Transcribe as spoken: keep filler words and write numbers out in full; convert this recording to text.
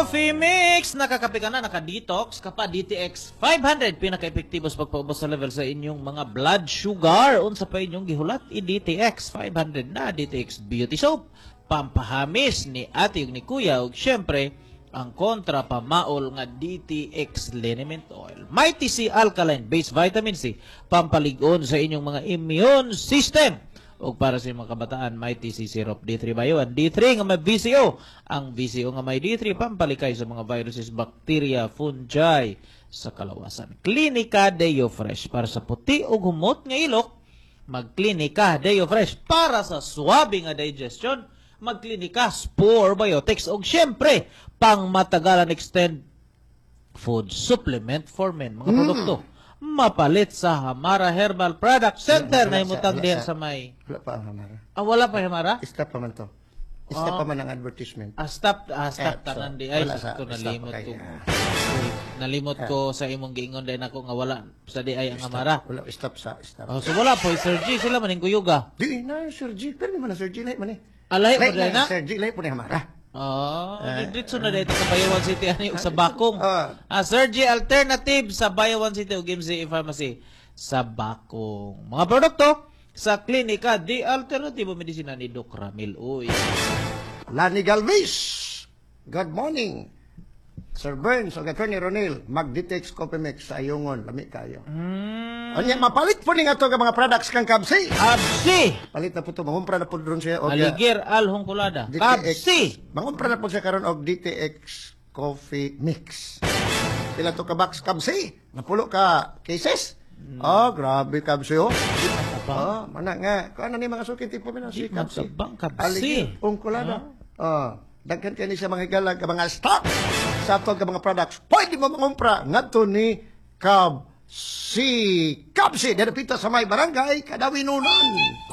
Coffee Mix! Nakakape ka na, naka-detox ka pa. D T X five hundred, pinaka-epektibo sa pagpaubos sa level sa inyong mga blood sugar. Unsa pa inyong gihulat, i-D T X five hundred na. D T X Beauty Soap, pampahamis ni ate ug ni kuya. Ug syempre, ang kontra pamaol nga D T X Liniment Oil. Mighty C Alkaline Base Vitamin C, pampalig-on sa inyong mga immune system. O para sa mga kabataan, Mighty C Syrup D three by one. D three nga may V C O. Ang V C O nga may D three, pampalikay sa mga viruses, bacteria, fungi sa kalawasan. Clinica Deo Fresh para sa puti o humot nga ilok. Mag-Clinica Deo Fresh para sa swabe nga digestion. Mag-Clinica Spore Biotics. O syempre, pang matagalan extend food supplement for men. Mga mm. produkto mapalit sa Hamara Herbal Product Center na imutang diyan sa may... Wala pa ang Hamara. Ah, wala pa Hamara? Stop pa man to. Stop Oh. pa man ang advertisement. Ah, stop, ah, stop Eh, tanan so, di. Ay, wala sus sa- ko, stop nalimot pa ko. kayo. Nalimot ko sa imong giingon din ako nga wala sa di ay ang Hamara. Wala, stop sa, stop. Oh, so wala po, Sir G, sila maning kuyuga. Di na, Sir G. Pero naman na, Sir G. Lahat man eh. Alay mo Lahat dahil na? Sir G. Lahat po na Hamara. Oh, dito na dito sa Bayawan City ani ug sa Bakong. Ah. Ah, Sir G Alternative sa Bayawan City ug M C A Pharmacy sa Bakong. Mga produkto sa klinika di alternatibo medisina ni Doc Ramil. Uy. Lani Galvis. Good morning. Sir Burns, o Attorney Ronil, mag-D T X Coffee Mix sa Ayungon. Lami kayo. Mm. Anya, mapalit po ni nga to mga products kang Kabsi. Absi. Palit na po to. Mangumpra na po doon siya. og, Aligir Alhong Kulada. D T X. Kabsi. Mangumpra na po siya karon og D T X Coffee Mix. Pila to ka box Kabsi? Napulo ka cases? Oh, grabe Kabsi oh. Oh, mana nga. Kung ano ni mga sukin tipo na si Kabsi. Matabang Kabsi. Aligir, ungkulada. Oh, daghan kani siya mga galag ka mga stock sa ato ka mga products. Pwede mo mangumpra ngadto ni Kabsi. Kabsi, derepito sa may barangay Kadawinunan.